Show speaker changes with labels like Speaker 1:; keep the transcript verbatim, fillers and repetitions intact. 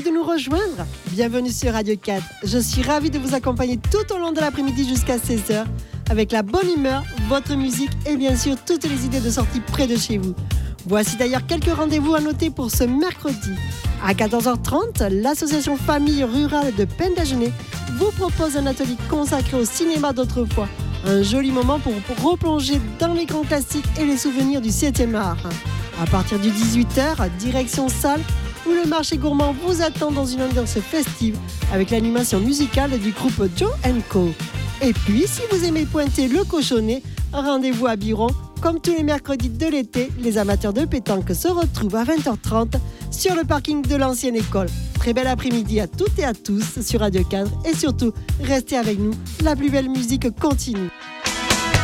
Speaker 1: de nous rejoindre? Bienvenue sur Radio quatre. Je suis ravie de vous accompagner tout au long de l'après-midi jusqu'à seize heures avec la bonne humeur, votre musique et bien sûr toutes les idées de sortie près de chez vous. Voici d'ailleurs quelques rendez-vous à noter pour ce mercredi. À quatorze heures trente, l'association Famille Rurale de Pendagenet vous propose un atelier consacré au cinéma d'autrefois. Un joli moment pour replonger dans les grands classiques et les souvenirs du septième art. À partir du dix-huit heures, direction salle où le marché gourmand vous attend dans une ambiance festive avec l'animation musicale du groupe Joe and Co. Et puis, si vous aimez pointer le cochonnet, rendez-vous à Biron. Comme tous les mercredis de l'été, les amateurs de pétanque se retrouvent à vingt heures trente sur le parking de l'ancienne école. Très bel après-midi à toutes et à tous sur Radio quatre et surtout, restez avec nous, la plus belle musique continue.